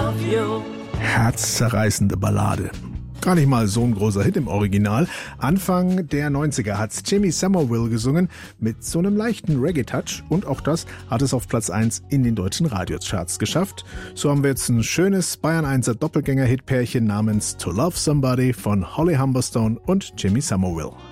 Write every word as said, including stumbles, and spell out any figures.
love you. Herzzerreißende Ballade. Gar nicht mal so ein großer Hit im Original. Anfang der neunziger hat's Jimmy Somerville gesungen mit so einem leichten Reggae-Touch und auch das hat es auf Platz eins in den deutschen Radiocharts geschafft. So haben wir jetzt ein schönes Bayern einser Doppelgänger-Hitpärchen namens To Love Somebody von Holly Humberstone und Jimmy Somerville.